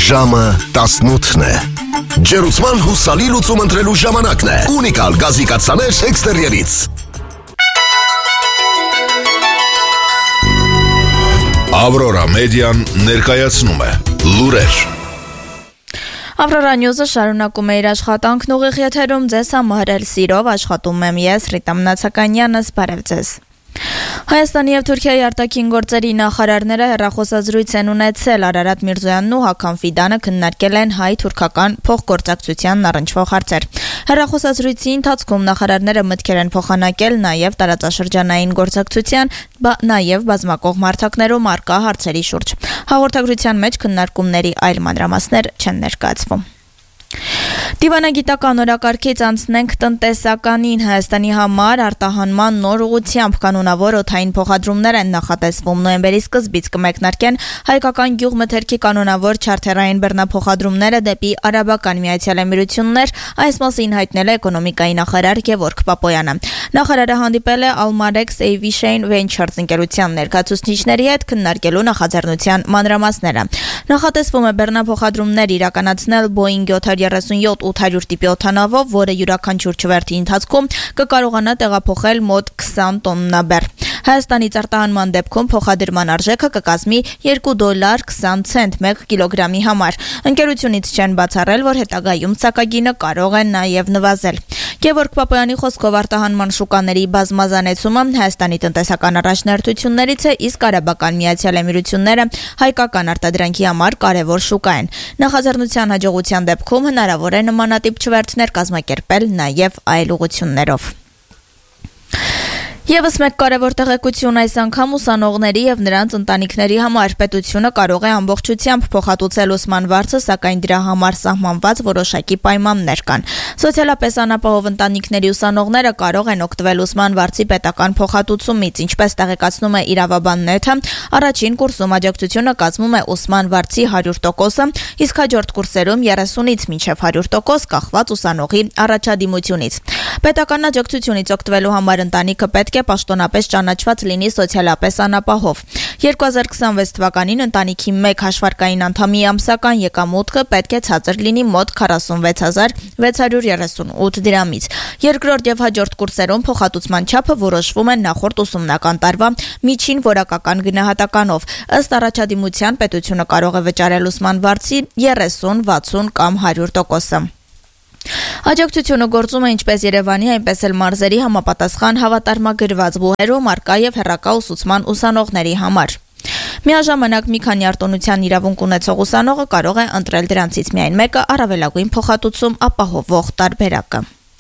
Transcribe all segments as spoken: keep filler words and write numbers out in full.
Ժամը տասնութն է։ Ջերուցման հուսալի լուծում ընտրելու ժամանակն է։ Ունիկալ գազի կաթսաներ էքստերիերից։ Ավրորա մեդիան ներկայացնում է լուրեր։ Ավրորա Նյուզը շարունակում է իր աշխատանքն ուղիղ եթերում ձեզ համարել սիրով աշխատում եմ ես Ռիտա Մնացականյանս, բարև ձեզ։ Հայաստանի և Թուրքիայի արտաքին գործերի նախարարները հեռախոսազրույց են ունեցել։ Արարատ Միրզոյանն ու Հական Ֆիդանը քննարկել են հայ-թուրքական փոխգործակցությանն առնչվող հարցեր։ Հեռախոսազրույցի ընթացքում նախարարները մտքեր են փոխանակել նաև տարածաշրջանային գործակցության, նաև բազմակողմ հարթակներում առկա հարցերի շուրջ։ Հաղորդագրության մեջ քննարկումների այլ մանրամասներ չեն ներկայացվում։ Դիվանագիտական օրակարգից անցնենք տնտեսականին։ Հայաստանի համար արտահանման նոր ուղղությամբ կանոնավոր օդային փոխադրումներ են նախատեսվում։ Նոյեմբերի սկզբից կմեկնարկեն հայկական գյուղմթերքի կանոնավոր չարթերային բեռնափոխադրումները դեպի Արաբական Միացյալ Էմիրություններ, այս մասին հայտնել է էկոնոմիկայի նախարար Գևորգ Պապոյանը։ Նախարարը հանդիպել է Almarex Aviation Ventures ընկերության ներկայացուցիչների հետ քննարկելու նախաձեռնության մանրամասները։ Նախատեսվում է բեռնափոխադրումներ իրականացնել Boeing seven thirty-seven eight hundred տիպի օդանավով, որը յուրաքանչյուր չվերթի ընթացքում կկարողանա տեղափոխել մոտ twenty տոննա բեռ։ Հայաստանից արտահանման դեպքում փոխադրման արժեքը կկազմի two դոլար twenty ցենտ մեկ կիլոգրամի համար։ Ընկերությունից չեն բացառել, որ հետագայում ցակագինը կարող է նաև նվազել։ Գևորգ Պապոյանի խոսքով արտահանման շուկաների բազմազանեցումը Հայաստանի տնտեսական առաջնահերթություններից է, իսկ Արաբական Միացյալ Էմիրությունները հայկական արտադրանքի համար կարևոր շուկա են։ Նախաձեռնության հաջողության դեպքում հնարավոր է նմանատիպ չվերթներ կազմակերպել նաև այլ ուղղություններով։ Եվս մեկ կարևոր տեղեկություն այս անգամ ուսանողների եւ նրանց ընտանիքների համար։ Պետությունը կարող է ամբողջությամբ փոխհատուցել ուսման վարձը, սակայն դրա համար սահմանված որոշակի պայմաններ կան։ Սոցիալապես անապահով ընտանիքների ուսանողները կարող են օգտվել ուսման վարձի պետական փոխհատուցումից, ինչպես տեղեկացնում է Իրավաբան նեթը, առաջին կուրսում աջակցությունը կազմում է ուսման վարձի one hundred տոկոսը, իսկ հաջորդ կուրսերում thirtyից մինչև one hundred տոկոս կախված ուսանողի առաջադիմությունից։ Պետական աջակցությունից օգտվելու համար ընտանիքը պետք է պաշտոնապես ճանաչված լինի սոցիալապես անապահով։ twenty twenty-six թվականին ընտանիքի մեկ հաշվարկային անդամի ամսական եկամուտը պետք է ցածր լինի մոտ forty-six thousand six hundred thirty-eight դրամից։ Երկրորդ եւ հաջորդ կուրսերում փոխհատուցման չափը որոշվում է նախորդ ուսումնական տարվա միջին որակական գնահատականով։ Ըստ առաջադիմության պետությունը կարող է վճարել ուսման վարձի thirty, sixty կամ one hundred տոկոսը։ Աջակցությունը գործում է ինչպես Երևանի, այնպես էլ մարզերի համապատասխան հավատարմագրված բուհերում առկա եւ հեռակա ուսուցման ուսանողների համար։ Միաժամանակ մի քանի արտոնության իրավունք ունեցող ուսանողը կարող է ընտրել դրանցից միայն մեկը, առավելագույն փոխհատուցում ապահովող տարբերակը։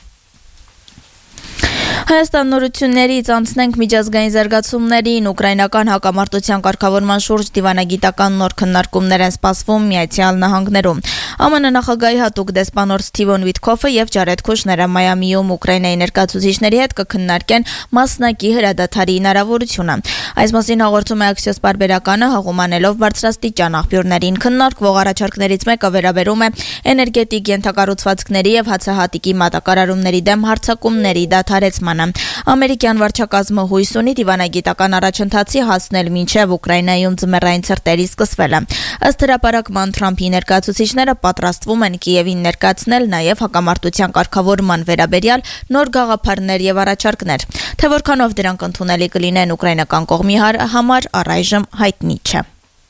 Հայաստան նորություններից անցնենք միջազգային զարգացումներին։ Ուկրաինական հակամարտության կարգավորման շուրջ դիվանագիտական նոր քննարկումներ են սպասվում Միացյալ Նահանգներում։ ԱՄՆ նախագահի հատուկ դեսպանոր Սթիվեն Վիտքոֆը եւ Ջարեդ Քուշները Մայամիում Ուկրաինայի ներկայացուցիչների հետ կքննարկեն մասնակի հրադադարի հնարավորությունը։ Այս մասին հաղորդում է Axios պարբերականը, հաղումանելով բարձրաստիճան աղբյուրներին։ Քննարկվող առաջարկներից մեկը վերաբերում է էներգետիկ ենթակառուցվածքների եւ հացահատիկի մատակարարումների դեմ հարձակումների դադարեցմանը։ Ամերիկյան վարչակազմը հույս ունի դիվանագիտական առաջընթացի հասնել մինչև Ուկրաինայում ձմեռային ցրտերի սկսվելը։ Ըստ հրապարակման Թրամփի ներկայացուցիչները պատրաստվում են Կիևին ներկայացնել նաև հակամարտության կարգավորման վերաբերյալ նոր գաղափարներ եւ առաջարկներ։ Թե որքանով դրանք ընդունելի կլինեն ուկրաինական կողմի համար, առայժմ հայտնի չէ։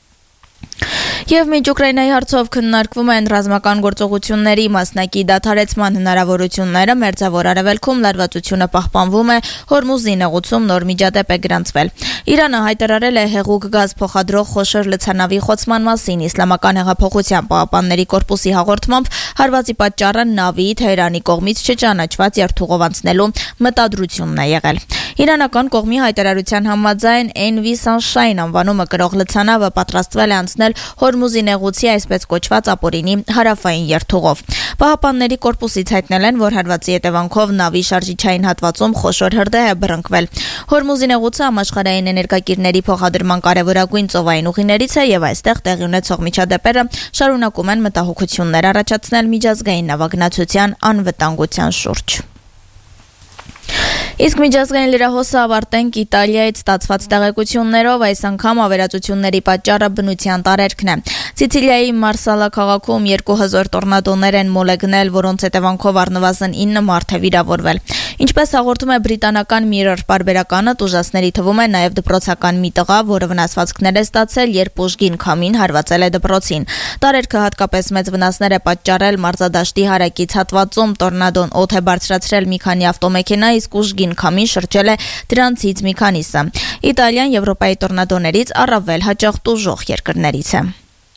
Եվ մինչ Ուկրաինայի հարցով քննարկվում են ռազմական գործողությունների մասնակի դադարեցման հնարավորությունները, Մերձավոր Արևելքում լարվածությունը պահպանվում է, Հորմուզի նեղուցում նոր միջադեպ է գրանցվել։ Իրանը հայտարարել է հեղուկ գազ փոխադրող խոշոր լցանավի խոցման մասին։ Իսլամական հեղափոխության պահապանների կորպուսի հաղորդմամբ հարվածի պատճառը նավի Թեհրանի կողմից չճանաչված երթուղով անցնելու մտադրությունն է եղել։ Իրանական կողմի հայտարարության համաձայն N V Sunshine անվանումը կրող լցանավը պատրաստվել է անցնել Հորմուզի նեղուցի այսպես կոչված ապօրինի հարավային երթուղով։ Պահապանների կորպուսից հայտնել են, որ հարվածի հետևանքով նավի շարժիչային հատվածում խոշոր հրդեհ է բռնկվել։ Հորմուզի նեղուցը համաշխարհային էներգակիրների փոխադրման կարևորագույն ծովային ուղիներից է եւ այստեղ տեղի ունեցող միջադեպերը շարունակում են մտահոգություններ առաջացնել միջազգային նավագնացության անվտանգության շուրջ։ Իսկ միջազգային լրահոսը ավարտենք Իտալիայից ստացված տեղեկություններով, այս անգամ ավերածությունների պատճառը բնության տարերքն է։ Սիցիլիայի Մարսալա քաղաքում երկու հզոր տորնադոներ են մոլեգնել, որոնց հետևանքով առնվազն ինը մարդ է վիրավորվել։ Ինչպես հաղորդում է բրիտանական Mirror պարբերականը, տուժածների թվում է նաև դպրոցական մի տղա, որը վնասվածքներ է ստացել, երբ ուժգին քամին հարվածել է դպրոցին։ Տարերքը հատկապես մեծ վնասներ է պատճառել մարզադաշտի հարակից հատվածում, տորնադոն օդ է բարձրացրել մի քանի ավտոմեքենա, իսկ ուժգին քամին շրջել է դրանցից մի քանիսը։ Իտալիան Եվրոպայի տորնադոներից առավել հաճախ տուժող երկրներից է։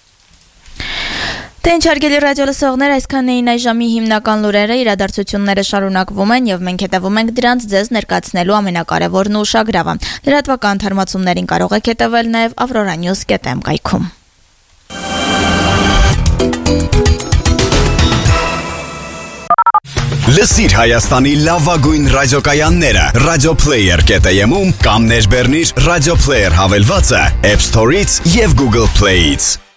Թե ինչ հարգելի ռադիոլսողներ, այսքան էին այս ժամի հիմնական լուրերը, իրադարձությունները շարունակվում են եւ մենք հետևում ենք դրանց ձեզ ներկայացնելու ամենակարևորն ու ուշագրավը։ Լրատվական թարմացումներին կարող եք հետևել նաեւ avroranews dot am կայքում։ Լսիր Հայաստանի լավագույն ռադիոկայանները Radioplayer dot am-ում կամ ներբեռնիր Radio Player հավելվածը App Store-ից եւ Google Play-ից։